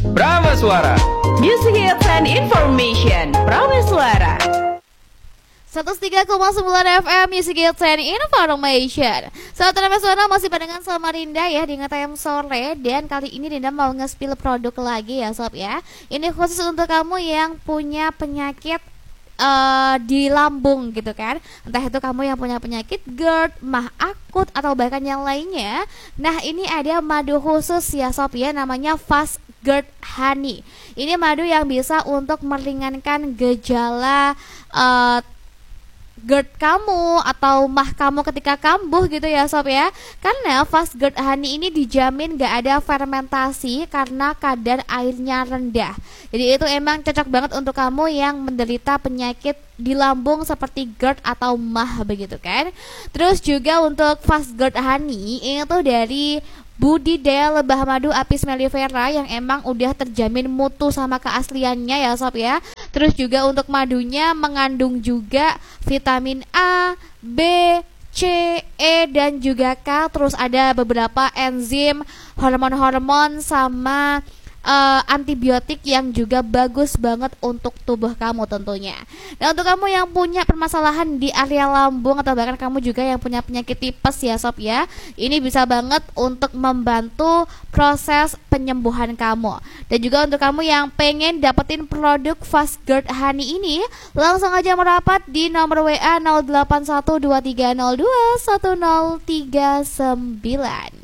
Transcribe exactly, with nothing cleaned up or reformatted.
Prameswara. Music Hits and Information. Prameswara. seratus tiga koma sembilan F M Music Hits and Information. Saat Prameswara masih barengan sama Rinda ya di Ngetayam Sore. Dan kali ini Rinda mau nge-spill produk lagi ya sob ya. Ini khusus untuk kamu yang punya penyakit Uh, di lambung gitu kan. Entah itu kamu yang punya penyakit GERD, mah akut atau bahkan yang lainnya. Nah ini ada madu khusus ya sob ya, namanya Fast GERD Honey. Ini madu yang bisa untuk meringankan gejala uh, GERD kamu atau mah kamu ketika kambuh gitu ya sob ya. Karena Fast GERD Honey ini dijamin gak ada fermentasi karena kadar airnya rendah. Jadi itu emang cocok banget untuk kamu yang menderita penyakit di lambung seperti GERD atau mah begitu kan. Terus juga untuk Fast GERD Honey ini tuh dari budidaya lebah madu Apis mellifera yang emang udah terjamin mutu sama keasliannya ya sob ya. Terus juga untuk madunya mengandung juga vitamin A, B, C, E dan juga K. Terus ada beberapa enzim, hormon-hormon sama uh, antibiotik yang juga bagus banget untuk tubuh kamu tentunya. Nah untuk kamu yang punya permasalahan di area lambung atau bahkan kamu juga yang punya penyakit tipes ya sob ya, ini bisa banget untuk membantu proses penyembuhan kamu. Dan juga untuk kamu yang pengen dapetin produk Fast GERD Honey ini, langsung aja merapat di nomor W A nol delapan satu dua tiga nol dua satu nol tiga sembilan.